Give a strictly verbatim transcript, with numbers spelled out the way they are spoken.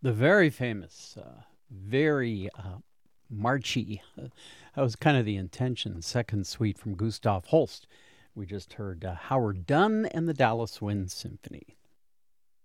The very famous, uh, very uh, marchy, uh, that was kind of the intention, second suite from Gustav Holst. We just heard uh, Howard Dunn and the Dallas Wind Symphony.